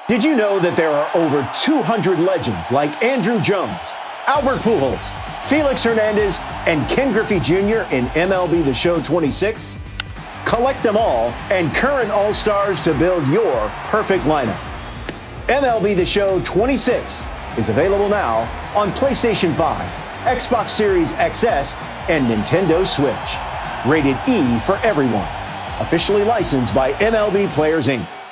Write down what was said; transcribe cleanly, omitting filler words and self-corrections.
Did you know that there are over 200 legends like Andrew Jones, Albert Pujols, Felix Hernandez, and Ken Griffey Jr. in MLB The Show 26? Collect them all and current All-Stars to build your perfect lineup. MLB The Show 26 is available now on PlayStation 5, Xbox Series XS, and Nintendo Switch. Rated E for everyone. Officially licensed by MLB Players, Inc.